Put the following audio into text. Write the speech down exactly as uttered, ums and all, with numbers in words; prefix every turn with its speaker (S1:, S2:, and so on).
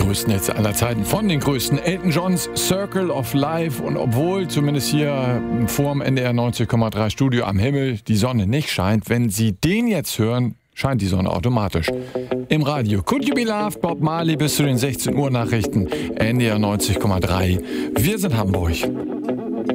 S1: größten Hits aller Zeiten von den größten. Elton Johns Circle of Life. Und obwohl zumindest hier vorm N D R neunzig Komma drei Studio am Himmel die Sonne nicht scheint, wenn Sie den jetzt hören, scheint die Sonne automatisch. Im Radio Could You Be Loved, Bob Marley bis zu den sechzehn Uhr Nachrichten, N D R neunzig Komma drei. Wir sind Hamburg.